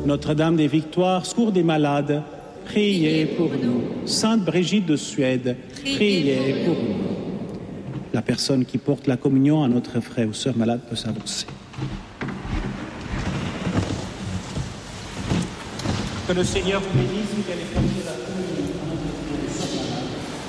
Notre-Dame des Victoires, secours des malades, priez pour nous. Sainte Brigitte de Suède, priez pour nous. La personne qui porte la communion à notre frère ou sœur malade peut s'avancer. Que le Seigneur vous bénisse et qu'elle ait porté la communion.